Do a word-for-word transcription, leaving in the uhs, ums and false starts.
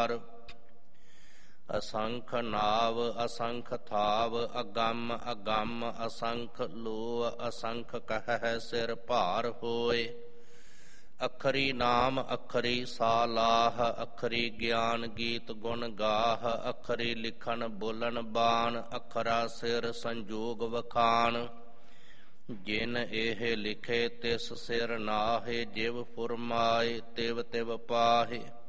ਪਾਰ। ਅਸੰਖ ਨਾਵ ਅਸੰਖ ਥਾਵ ਅਗੰਮ ਅਗੰਮ ਅਸੰਖ ਲੋ ਅਸੰਖ ਕਹਿ ਸਿਰ ਭਾਰ ਹੋਏ। ਅਖਰੀ ਨਾਮ ਅਖਰੀ ਸਾਲਾਹ ਅਖਰੀ ਗਿਆਨ ਗੀਤ ਗੁਣ ਗਾਹ। ਅਖਰੀ ਲਿਖਣ ਬੋਲਣ ਬਾਣ ਅਖਰਾ ਸਿਰ ਸੰਜੋਗ ਵਖਾਣ। ਜਿਨ ਇਹ ਲਿਖੇ ਤਿਸ ਸਿਰ ਨਾਹੇ ਜਿਵ ਫੁਰਮਾਏ ਤਿਵ ਤਿਵ ਪਾਹੇ।